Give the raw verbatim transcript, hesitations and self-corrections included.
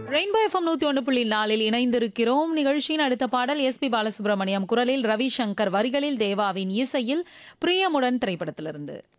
Rainbow FM நூத்தி ஒன்று புள்ளி நாலில் இணைந்திருக்கிறோம். நிகழ்ச்சியின் அடுத்த பாடல் எஸ் பி பாலசுப்ரமணியம் குரலில், ரவிசங்கர் வரிகளில், தேவாவின் இசையில், பிரியமுடன் திரைப்படத்திலிருந்து.